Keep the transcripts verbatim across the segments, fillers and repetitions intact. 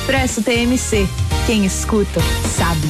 Expresso T M C. Quem escuta, sabe.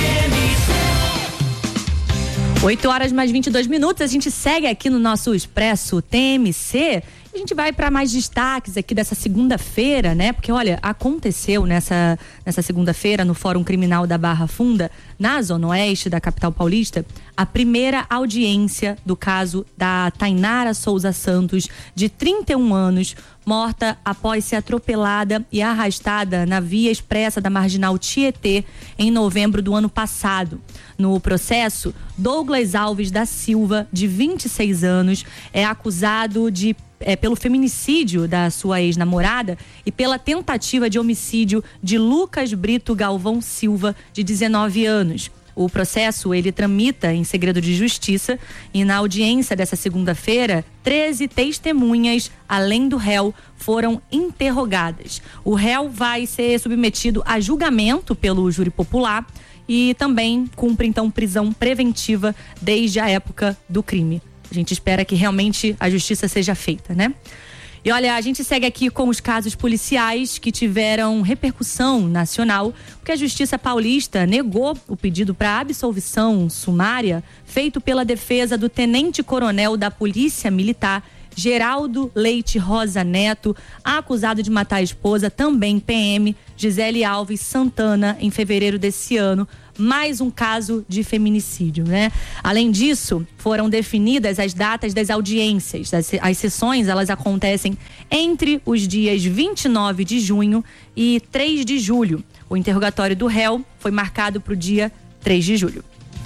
oito horas mais vinte e dois minutos. A gente segue aqui no nosso Expresso T M C. A gente vai para mais destaques aqui dessa segunda-feira, né? Porque, olha, aconteceu nessa, nessa segunda-feira no Fórum Criminal da Barra Funda, na Zona Oeste da capital paulista, a primeira audiência do caso da Tainara Souza Santos, de trinta e um anos, morta após ser atropelada e arrastada na via expressa da Marginal Tietê em novembro do ano passado. No processo, Douglas Alves da Silva, de vinte e seis anos, é acusado de É, pelo feminicídio da sua ex-namorada e pela tentativa de homicídio de Lucas Brito Galvão Silva, de dezenove anos. O processo, ele tramita em segredo de justiça e na audiência dessa segunda-feira, treze testemunhas, além do réu, foram interrogadas. O réu vai ser submetido a julgamento pelo júri popular e também cumpre, então, prisão preventiva desde a época do crime. A gente espera que realmente a justiça seja feita, né? E olha, a gente segue aqui com os casos policiais que tiveram repercussão nacional, porque a Justiça Paulista negou o pedido para absolvição sumária feito pela defesa do tenente-coronel da Polícia Militar, Geraldo Leite Rosa Neto, acusado de matar a esposa, também P M, Gisele Alves Santana, em fevereiro desse ano. Mais um caso de feminicídio, né? Além disso, foram definidas as datas das audiências. As, as sessões, elas acontecem entre os dias vinte e nove de junho e três de julho. O interrogatório do réu foi marcado para o dia três de julho.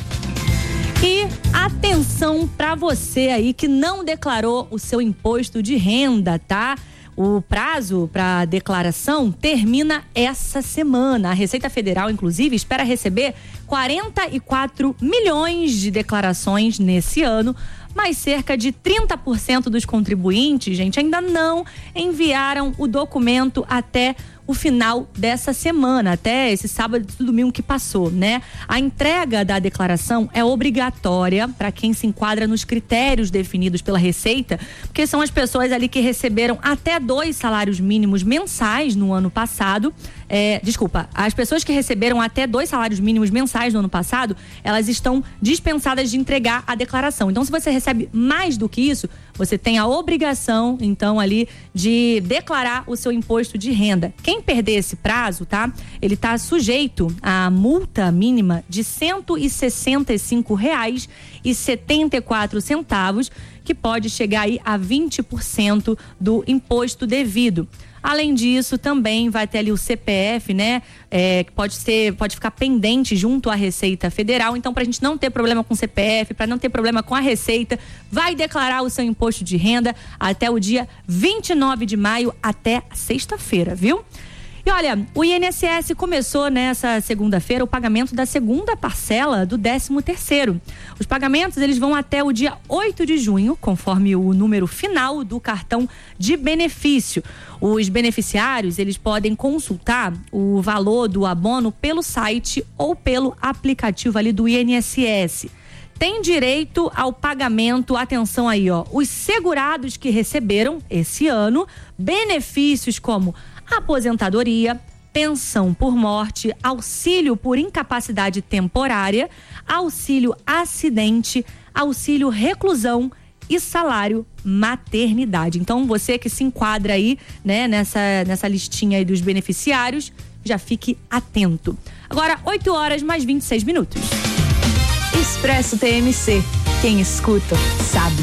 E atenção para você aí que não declarou o seu imposto de renda, tá? O prazo para declaração termina essa semana. A Receita Federal, inclusive, espera receber quarenta e quatro milhões de declarações nesse ano, mas cerca de trinta por cento dos contribuintes, gente, ainda não enviaram o documento até o final dessa semana, até esse sábado e domingo que passou, né? A entrega da declaração é obrigatória para quem se enquadra nos critérios definidos pela Receita, porque são as pessoas ali que receberam até dois salários mínimos mensais no ano passado. É, desculpa, as pessoas que receberam até dois salários mínimos mensais no ano passado, elas estão dispensadas de entregar a declaração. Então, se você recebe mais do que isso, você tem a obrigação, então, ali, de declarar o seu imposto de renda. Quem perder esse prazo, tá? Ele tá sujeito à multa mínima de cento e sessenta e cinco reais e setenta e quatro centavos, que pode chegar aí a vinte por cento do imposto devido. Além disso, também vai ter ali o C P F, né? É, que pode ser, pode ficar pendente junto à Receita Federal. Então, para a gente não ter problema com o C P F, para não ter problema com a Receita, vai declarar o seu imposto de renda até o dia vinte e nove de maio, até sexta-feira, viu? E olha, o I N S S começou nessa segunda-feira o pagamento da segunda parcela do décimo terceiro. Os pagamentos, eles vão até o dia oito de junho, conforme o número final do cartão de benefício. Os beneficiários, eles podem consultar o valor do abono pelo site ou pelo aplicativo ali do I N S S. Tem direito ao pagamento, atenção aí, ó, os segurados que receberam esse ano benefícios como aposentadoria, pensão por morte, auxílio por incapacidade temporária, auxílio acidente, auxílio reclusão e salário maternidade. Então, você que se enquadra aí, né, nessa, nessa listinha aí dos beneficiários, já fique atento. Agora, oito horas mais vinte e seis minutos. Expresso T M C. Quem escuta, sabe.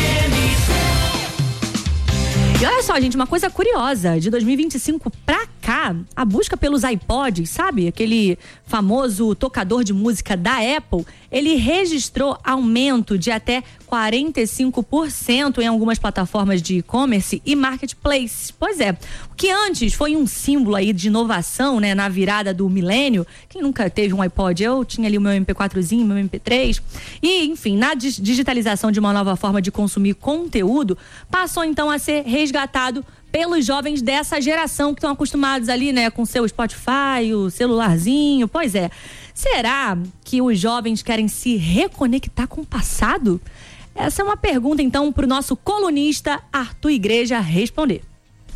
E olha só, gente, uma coisa curiosa, de dois mil e vinte e cinco pra cá, a busca pelos iPods, sabe? Aquele famoso tocador de música da Apple, ele registrou aumento de até quarenta e cinco por cento em algumas plataformas de e-commerce e marketplaces. Pois é, o que antes foi um símbolo aí de inovação, né, na virada do milênio, quem nunca teve um iPod? Eu tinha ali o meu M P quatrozinho, meu M P três, e enfim, na digitalização de uma nova forma de consumir conteúdo, passou então a ser resgatado pelos jovens dessa geração que estão acostumados ali, né, com seu Spotify, o celularzinho. Pois é, será que os jovens querem se reconectar com o passado? Essa é uma pergunta, então, para o nosso colunista Arthur Igreja responder.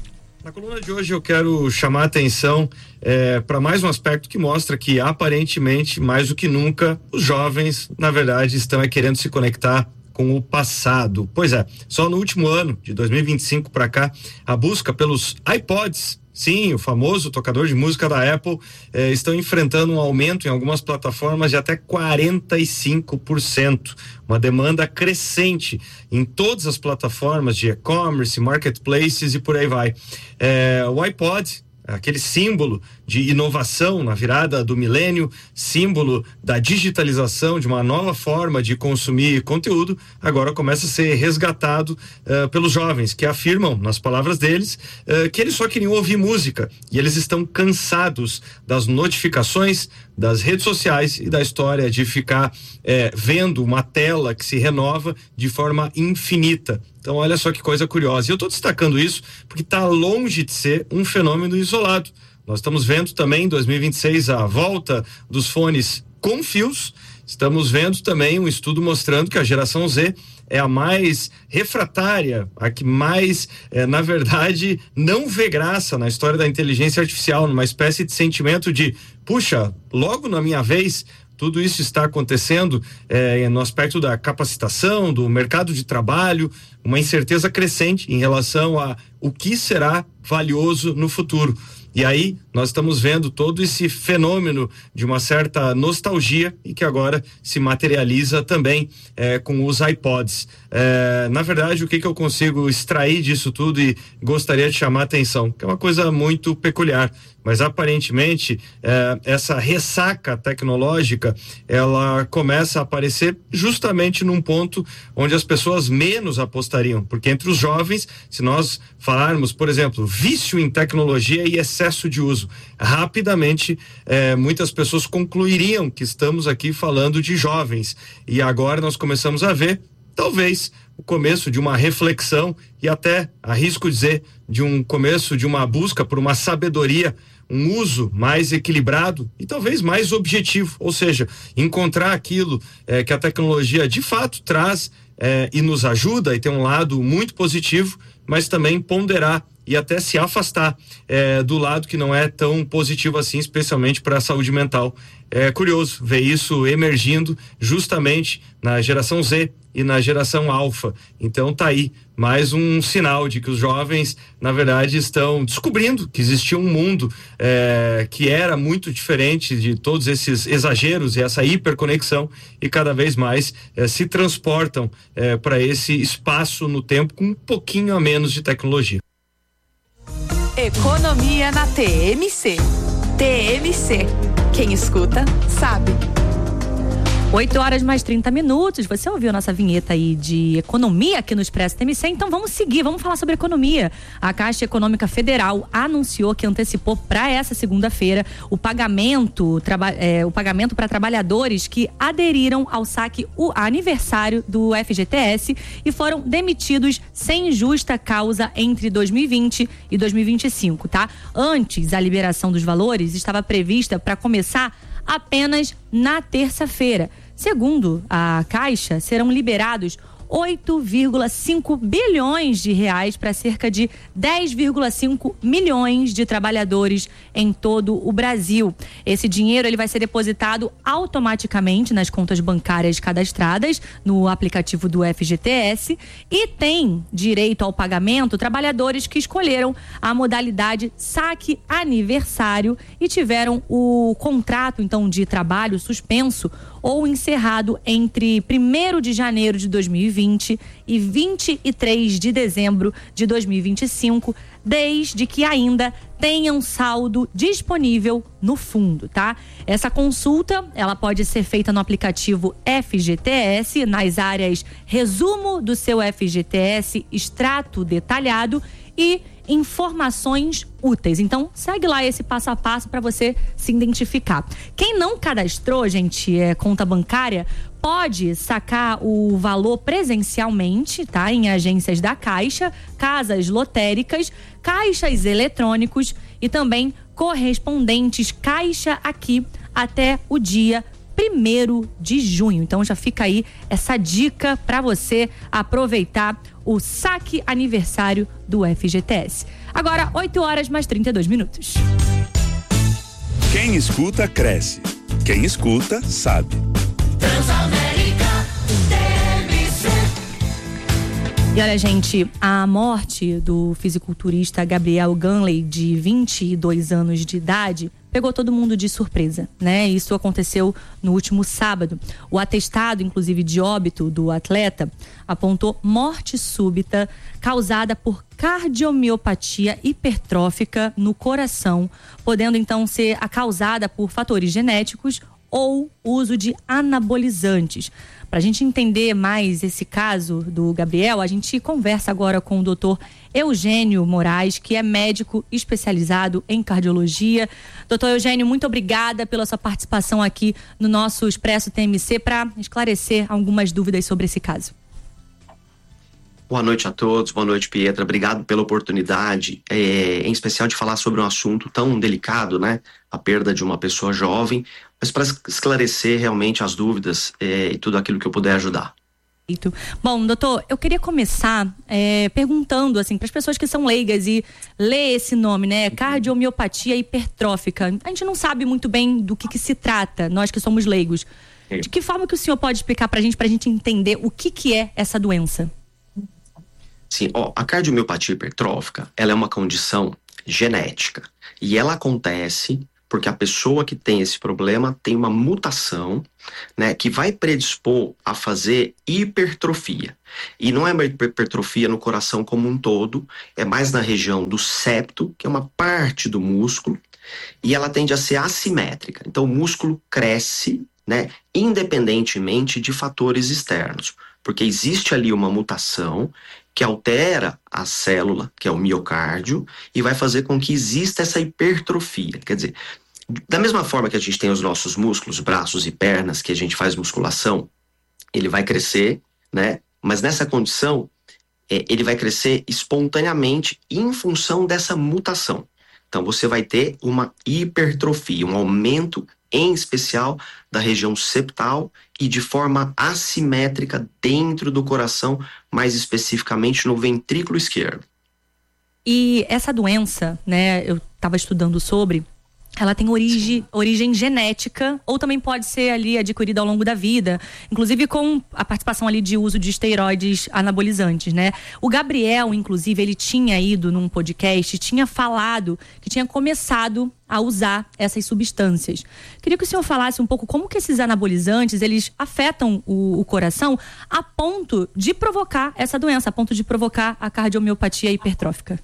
Na coluna de hoje eu quero chamar a atenção é, para mais um aspecto que mostra que aparentemente, mais do que nunca, os jovens, na verdade, estão é, querendo se conectar com o passado. Pois é, só no último ano, de dois mil e vinte e cinco para cá, a busca pelos iPods, sim, o famoso tocador de música da Apple, eh, estão enfrentando um aumento em algumas plataformas de até quarenta e cinco por cento. Uma demanda crescente em todas as plataformas de e-commerce, marketplaces e por aí vai. Eh, o iPod, aquele símbolo de inovação na virada do milênio, símbolo da digitalização, de uma nova forma de consumir conteúdo, agora começa a ser resgatado uh, pelos jovens, que afirmam, nas palavras deles, uh, que eles só queriam ouvir música e eles estão cansados das notificações, das redes sociais e da história de ficar eh, vendo uma tela que se renova de forma infinita. Então, olha só que coisa curiosa. E eu estou destacando isso porque está longe de ser um fenômeno isolado. Nós estamos vendo também em dois mil e vinte e seis a volta dos fones com fios. Estamos vendo também um estudo mostrando que a geração Z é a mais refratária, a que mais, eh, na verdade, não vê graça na história da inteligência artificial, numa espécie de sentimento de, puxa, logo na minha vez. Tudo isso está acontecendo eh, no aspecto da capacitação, do mercado de trabalho, uma incerteza crescente em relação a o que será valioso no futuro. E aí nós estamos vendo todo esse fenômeno de uma certa nostalgia e que agora se materializa também eh, com os iPods. Eh, na verdade, o que, que eu consigo extrair disso tudo e gostaria de chamar a atenção, que é uma coisa muito peculiar, mas aparentemente eh, essa ressaca tecnológica, ela começa a aparecer justamente num ponto onde as pessoas menos apostariam, porque entre os jovens, se nós falarmos, por exemplo, vício em tecnologia e excesso de uso, rapidamente eh, muitas pessoas concluiriam que estamos aqui falando de jovens, e agora nós começamos a ver, talvez, o começo de uma reflexão e até, arrisco dizer, de um começo de uma busca por uma sabedoria, um uso mais equilibrado e talvez mais objetivo, ou seja, encontrar aquilo eh, que a tecnologia de fato traz eh, e nos ajuda e tem um lado muito positivo, mas também ponderar e até se afastar eh, do lado que não é tão positivo assim, especialmente para a saúde mental. É curioso ver isso emergindo justamente na geração Z e na geração Alfa. Então tá aí mais um sinal de que os jovens, na verdade, estão descobrindo que existia um mundo eh, que era muito diferente de todos esses exageros e essa hiperconexão, e cada vez mais eh, se transportam eh, para esse espaço no tempo com um pouquinho a menos de tecnologia. Economia na T M C. T M C. Quem escuta, sabe. oito horas mais trinta minutos. Você ouviu a nossa vinheta aí de economia aqui no Expresso T M C? Então vamos seguir, vamos falar sobre economia. A Caixa Econômica Federal anunciou que antecipou para essa segunda-feira o pagamento, traba, é, o pagamento para trabalhadores que aderiram ao saque o aniversário do F G T S e foram demitidos sem justa causa entre dois mil e vinte e dois mil e vinte e cinco, tá? Antes, a liberação dos valores estava prevista para começar apenas na terça-feira. Segundo a Caixa, serão liberados oito vírgula cinco bilhões de reais para cerca de dez vírgula cinco milhões de trabalhadores em todo o Brasil. Esse dinheiro ele vai ser depositado automaticamente nas contas bancárias cadastradas no aplicativo do F G T S e tem direito ao pagamento trabalhadores que escolheram a modalidade saque aniversário e tiveram o contrato então de trabalho suspenso ou encerrado entre primeiro de janeiro de dois mil e vinte e vinte e três de dezembro de dois mil e vinte e cinco, desde que ainda tenham saldo disponível no fundo, tá? Essa consulta, ela pode ser feita no aplicativo F G T S, nas áreas resumo do seu F G T S, extrato detalhado e informações úteis. Então, segue lá esse passo a passo para você se identificar. Quem não cadastrou, gente, é, conta bancária, pode sacar o valor presencialmente, tá? Em agências da Caixa, casas lotéricas, caixas eletrônicos e também correspondentes Caixa Aqui até o dia primeiro de junho. Então já fica aí essa dica para você aproveitar o saque aniversário do F G T S. Agora, oito horas mais trinta e dois minutos. Quem escuta, cresce. Quem escuta, sabe. E olha, gente, a morte do fisiculturista Gabriel Ganley, de vinte e dois anos de idade, pegou todo mundo de surpresa, né? Isso aconteceu no último sábado. O atestado, inclusive, de óbito do atleta apontou morte súbita causada por cardiomiopatia hipertrófica no coração, podendo então ser a causada por fatores genéticos ou uso de anabolizantes. Para a gente entender mais esse caso do Gabriel, a gente conversa agora com o doutor Eugênio Moraes, que é médico especializado em cardiologia. Doutor Eugênio, muito obrigada pela sua participação aqui no nosso Expresso T M C para esclarecer algumas dúvidas sobre esse caso. Boa noite a todos, boa noite, Pietra. Obrigado pela oportunidade, é, em especial de falar sobre um assunto tão delicado, né? A perda de uma pessoa jovem, mas para esclarecer realmente as dúvidas é, e tudo aquilo que eu puder ajudar. Bom, doutor, eu queria começar é, perguntando assim para as pessoas que são leigas e lê esse nome, né? Cardiomiopatia hipertrófica. A gente não sabe muito bem do que, que se trata, nós que somos leigos. De que forma que o senhor pode explicar para a gente, para a gente entender o que, que é essa doença? Sim, ó, a cardiomiopatia hipertrófica, ela é uma condição genética e ela acontece porque a pessoa que tem esse problema tem uma mutação, né, que vai predispor a fazer hipertrofia. E não é uma hipertrofia no coração como um todo, é mais na região do septo, que é uma parte do músculo, e ela tende a ser assimétrica. Então o músculo cresce, né, independentemente de fatores externos, porque existe ali uma mutação que altera a célula, que é o miocárdio, e vai fazer com que exista essa hipertrofia. Quer dizer, da mesma forma que a gente tem os nossos músculos, braços e pernas, que a gente faz musculação, ele vai crescer, né? Mas nessa condição, é, ele vai crescer espontaneamente em função dessa mutação. Então você vai ter uma hipertrofia, um aumento em especial da região septal e de forma assimétrica dentro do coração, mais especificamente no ventrículo esquerdo. E essa doença, né, eu estava estudando sobre, ela tem origem, origem genética ou também pode ser ali adquirida ao longo da vida, inclusive com a participação ali de uso de esteroides anabolizantes, né? O Gabriel, inclusive, ele tinha ido num podcast, tinha falado que tinha começado a usar essas substâncias. Queria que o senhor falasse um pouco como que esses anabolizantes, eles afetam o, o coração a ponto de provocar essa doença, a ponto de provocar a cardiomiopatia hipertrófica.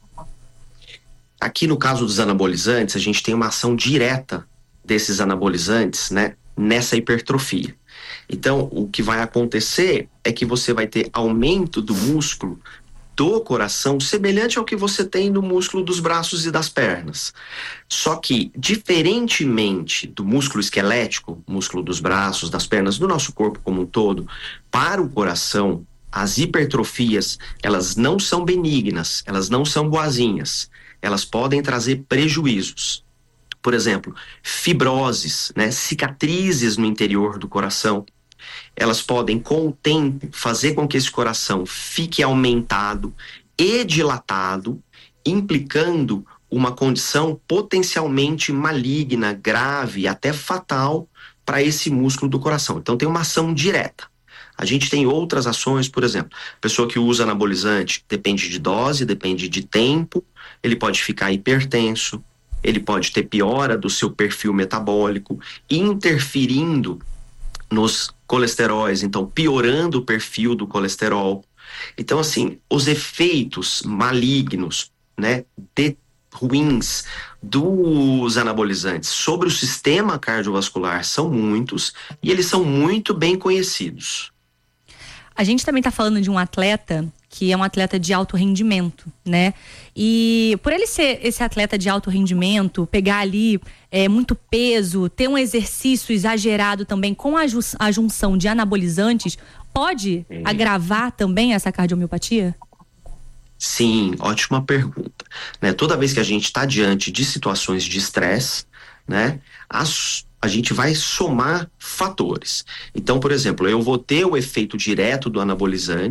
Aqui no caso dos anabolizantes, a gente tem uma ação direta desses anabolizantes, né, nessa hipertrofia. Então, o que vai acontecer é que você vai ter aumento do músculo do coração, semelhante ao que você tem no músculo dos braços e das pernas. Só que, diferentemente do músculo esquelético, músculo dos braços, das pernas, do nosso corpo como um todo, para o coração, as hipertrofias, elas não são benignas, elas não são boazinhas. Elas podem trazer prejuízos. Por exemplo, fibroses, né, cicatrizes no interior do coração. Elas podem, com o tempo, fazer com que esse coração fique aumentado e dilatado, implicando uma condição potencialmente maligna, grave, até fatal para esse músculo do coração. Então tem uma ação direta. A gente tem outras ações, por exemplo, pessoa que usa anabolizante, depende de dose, depende de tempo, ele pode ficar hipertenso, ele pode ter piora do seu perfil metabólico, interferindo nos colesteróis, então piorando o perfil do colesterol. Então, assim, os efeitos malignos, né, de ruins dos anabolizantes sobre o sistema cardiovascular são muitos e eles são muito bem conhecidos. A gente também está falando de um atleta que é um atleta de alto rendimento, né? E por ele ser esse atleta de alto rendimento, pegar ali é, muito peso, ter um exercício exagerado também com a, ju a junção de anabolizantes, pode Sim. agravar também essa cardiomiopatia? Sim, ótima pergunta. Né? Toda vez que a gente está diante de situações de estresse, né, as a gente vai somar fatores. Então, por exemplo, eu vou ter o efeito direto do anabolizante,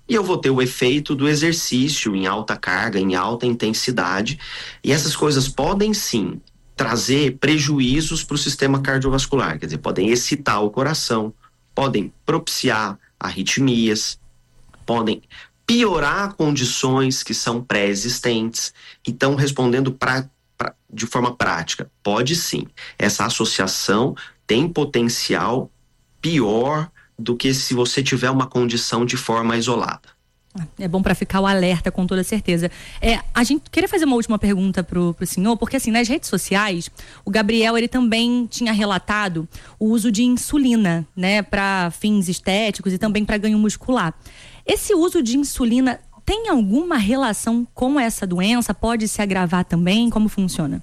e eu vou ter o efeito do exercício em alta carga, em alta intensidade, e essas coisas podem sim trazer prejuízos para o sistema cardiovascular, quer dizer, podem excitar o coração, podem propiciar arritmias, podem piorar condições que são pré-existentes. Então, respondendo pra, pra, de forma prática, pode sim, essa associação tem potencial pior do que se você tiver uma condição de forma isolada. É bom para ficar o alerta, com toda certeza. É, a gente queria fazer uma última pergunta pro, pro senhor, porque assim, nas redes sociais, o Gabriel, ele também tinha relatado o uso de insulina, né, para fins estéticos e também para ganho muscular. Esse uso de insulina tem alguma relação com essa doença? Pode se agravar também? Como funciona?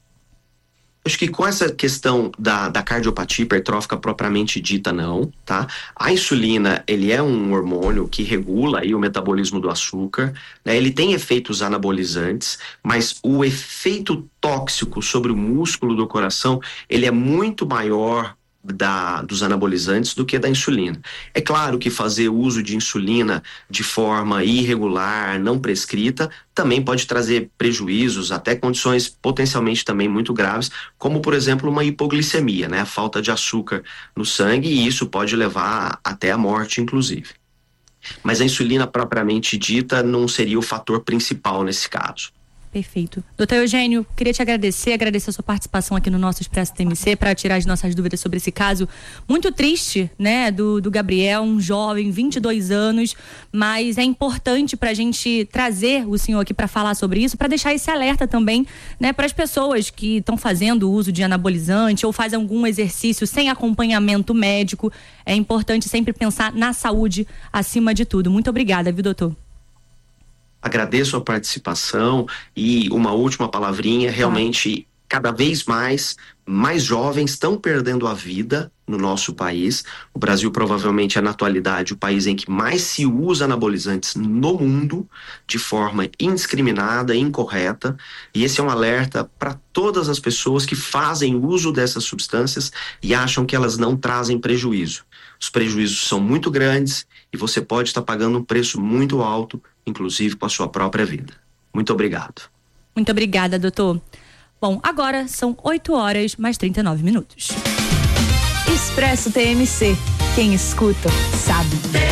Acho que com essa questão da, da cardiopatia hipertrófica propriamente dita, não, tá? A insulina, ele é um hormônio que regula aí o metabolismo do açúcar, né? Ele tem efeitos anabolizantes, mas o efeito tóxico sobre o músculo do coração, ele é muito maior Da, dos anabolizantes do que da insulina. É claro que fazer uso de insulina de forma irregular, não prescrita, também pode trazer prejuízos, até condições potencialmente também muito graves, como por exemplo uma hipoglicemia, né? A falta de açúcar no sangue, e isso pode levar até a morte, inclusive. Mas a insulina propriamente dita não seria o fator principal nesse caso. Perfeito. doutor Eugênio, queria te agradecer, agradecer a sua participação aqui no nosso Expresso T M C para tirar as nossas dúvidas sobre esse caso muito triste, né, do, do Gabriel, um jovem, vinte e dois anos, mas é importante para a gente trazer o senhor aqui para falar sobre isso, para deixar esse alerta também, né, para as pessoas que estão fazendo uso de anabolizante ou fazem algum exercício sem acompanhamento médico. É importante sempre pensar na saúde acima de tudo. Muito obrigada, viu, doutor? Agradeço a participação e uma última palavrinha, realmente cada vez mais, mais jovens estão perdendo a vida no nosso país. O Brasil provavelmente é na atualidade o país em que mais se usa anabolizantes no mundo, de forma indiscriminada, incorreta, e esse é um alerta para todas as pessoas que fazem uso dessas substâncias e acham que elas não trazem prejuízo. Os prejuízos são muito grandes e você pode estar pagando um preço muito alto, inclusive com a sua própria vida. Muito obrigado. Muito obrigada, doutor. Bom, agora são oito horas mais trinta e nove minutos. Expresso T M C. Quem escuta, sabe.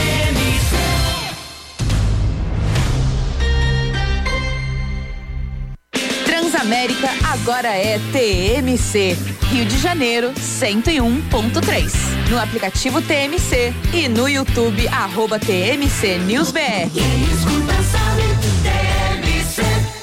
Transamérica agora é T M C. Rio de Janeiro, cento e um ponto três. No aplicativo T M C e no YouTube, arroba T M C News B R. Quem escuta sabe, T M C.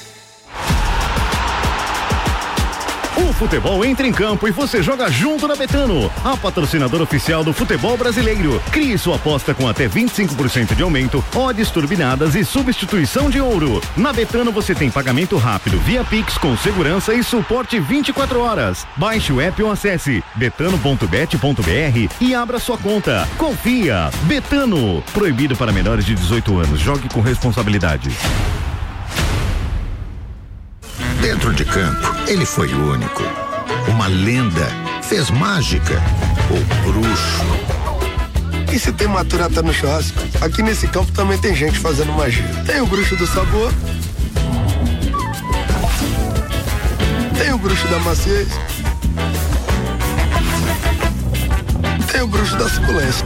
O futebol entra em campo e você joga junto na Betano, a patrocinadora oficial do futebol brasileiro. Crie sua aposta com até vinte e cinco por cento de aumento, odds turbinadas e substituição de ouro. Na Betano você tem pagamento rápido via Pix com segurança e suporte vinte e quatro horas. Baixe o app ou acesse betano ponto bet ponto br e abra sua conta. Confia. Betano. Proibido para menores de dezoito anos. Jogue com responsabilidade. Dentro de campo, ele foi único. Uma lenda. Fez mágica. O bruxo. E se tem maturata no churrasco, aqui nesse campo também tem gente fazendo magia. Tem o bruxo do sabor. Tem o bruxo da maciez. Tem o bruxo da suculência.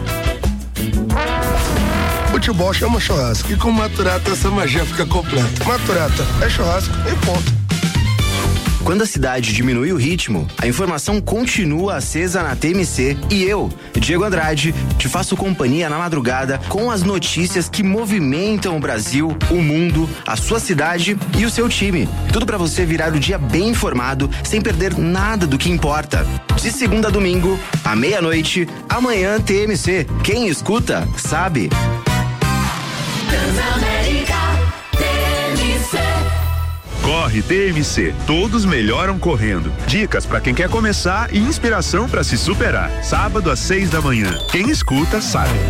Futebol chama churrasco e com maturata essa magia fica completa. Maturata é churrasco e ponto. Quando a cidade diminui o ritmo, a informação continua acesa na T M C e eu, Diego Andrade, te faço companhia na madrugada com as notícias que movimentam o Brasil, o mundo, a sua cidade e o seu time. Tudo pra você virar o dia bem informado, sem perder nada do que importa. De segunda a domingo, à meia-noite, amanhã T M C. Quem escuta, sabe. Transamérica T M C. Corre T M C, todos melhoram correndo. Dicas para quem quer começar e inspiração para se superar. Sábado às seis da manhã. Quem escuta sabe.